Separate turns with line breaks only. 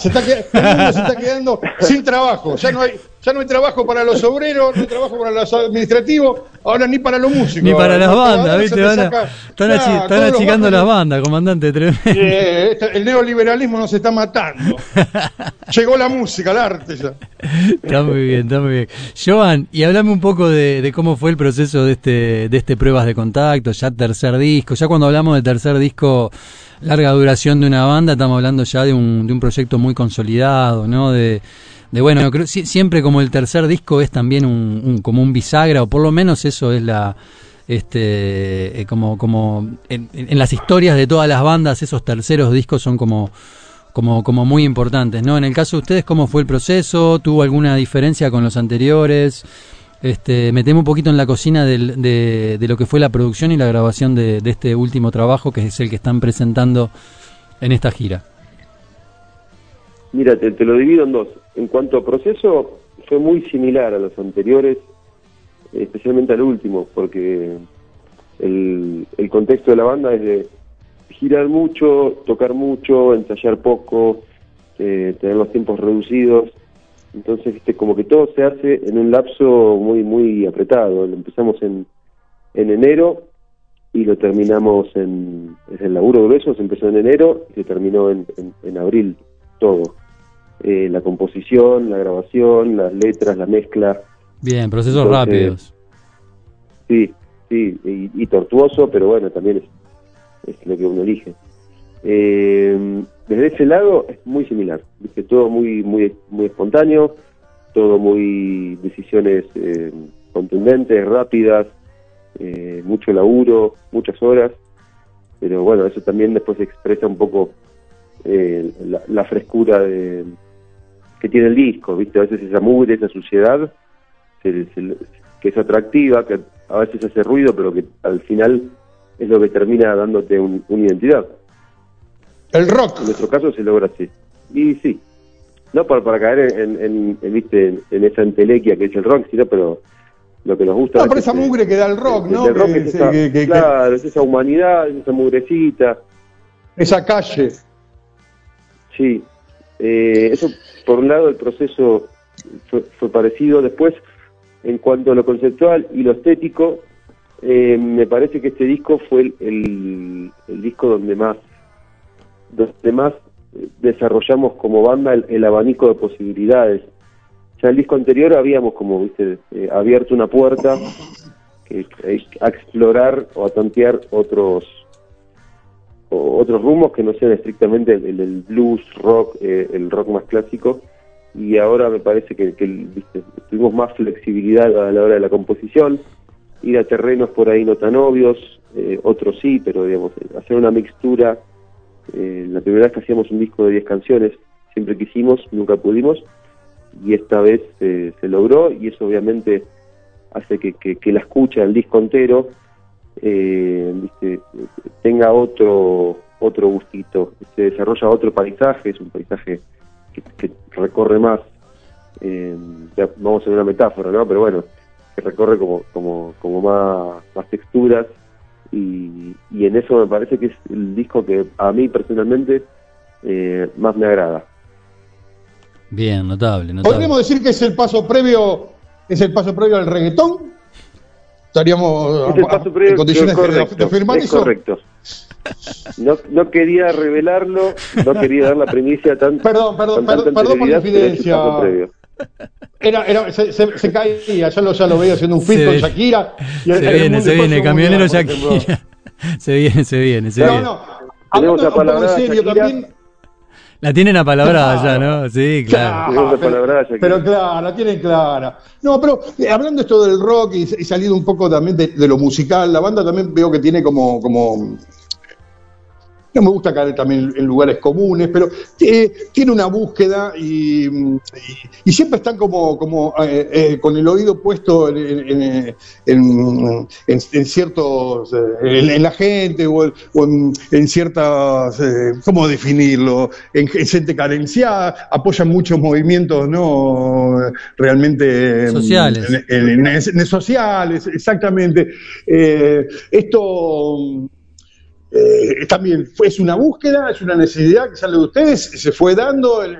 el mundo se está quedando sin trabajo. Ya no hay trabajo para los obreros, no hay trabajo para los administrativos, ahora ni para los músicos.
Ni para las bandas, ¿viste? Están achicando las bandas, comandante.
El neoliberalismo nos está matando. Llegó la música, el arte ya.
Está muy bien. Joan, y hablame un poco de cómo fue el proceso de este Pruebas de Contacto, ya tercer disco. Ya cuando hablamos de tercer disco, larga duración de una banda, estamos hablando ya de un proyecto muy consolidado, ¿no? Bueno, creo siempre como el tercer disco es también como un bisagra, o por lo menos eso es como en las historias de todas las bandas, esos terceros discos son como muy importantes, ¿no? En el caso de ustedes, ¿cómo fue el proceso? ¿Tuvo alguna diferencia con los anteriores? Metemos un poquito en la cocina de lo que fue la producción y la grabación de este último trabajo, que es el que están presentando en esta gira.
Mira, te lo divido en dos. En cuanto a proceso, fue muy similar a los anteriores, especialmente al último, porque el contexto de la banda es de girar mucho, tocar mucho, ensayar poco, tener los tiempos reducidos. Entonces, como que todo se hace en un lapso muy muy apretado. Lo empezamos en enero y lo terminamos el laburo grueso se empezó en enero y se terminó en abril, todo. La composición, la grabación, las letras, la mezcla.
Bien, procesos rápidos.
Sí, y tortuoso, pero bueno, también es lo que uno elige. Desde ese lado es muy similar, ¿viste? Todo muy muy muy espontáneo, todo muy decisiones contundentes, rápidas, mucho laburo, muchas horas, pero bueno, eso también después expresa un poco la frescura que tiene el disco, ¿viste? A veces esa mugre, esa suciedad que es atractiva, que a veces hace ruido, pero que al final es lo que termina dándote una identidad.
El rock.
En nuestro caso se logra así. Y sí, no para caer ¿viste? En esa entelequia que es el rock, sino pero lo que nos gusta.
No, pero esa mugre que da el rock, ¿no?
El rock es claro, es esa humanidad, es esa mugrecita.
Esa calle.
Sí. Eso, por un lado, el proceso fue parecido. Después, en cuanto a lo conceptual y lo estético, me parece que este disco fue el disco donde más desarrollamos como banda el abanico de posibilidades. Ya el disco anterior habíamos, como viste, abierto una puerta a explorar o a tantear otros rumos que no sean estrictamente el blues, rock, el rock más clásico, y ahora me parece que viste, tuvimos más flexibilidad a la hora de la composición, ir a terrenos por ahí no tan obvios, otros sí, pero digamos, hacer una mixtura. La primera vez que hacíamos un disco de 10 canciones, siempre quisimos, nunca pudimos, y esta vez se logró, y eso obviamente hace que la escucha del disco entero ¿viste? Tenga otro gustito, se desarrolla otro paisaje, es un paisaje que recorre más, ya vamos a hacer una metáfora, ¿no? Pero bueno, que recorre como más texturas, y en eso me parece que es el disco que a mí personalmente más me agrada.
Bien, notable.
¿Podríamos decir que es el paso previo al reggaetón? Estaríamos en condiciones de afirmar eso.
Correcto. No quería revelarlo, no quería dar la primicia tan.
Perdón por mi infidencia. Se caía, ya lo veía haciendo un feat con Shakira.
Se viene, camionero Shakira. Se viene.
No, hablando un poco en serio también.
La tienen apalabrada ya, ¿no? Sí, claro.
Pero claro, la tienen clara. No, pero hablando esto del rock y salido un poco también de lo musical, la banda también veo que tiene como no me gusta caer también en lugares comunes, pero tiene una búsqueda y siempre están como con el oído puesto en ciertos, en la gente o en ciertas, ¿cómo definirlo? En gente carenciada, apoyan muchos movimientos, ¿no? Realmente
sociales.
Sociales, exactamente. Esto también es una búsqueda, es una necesidad que sale de ustedes, se fue dando.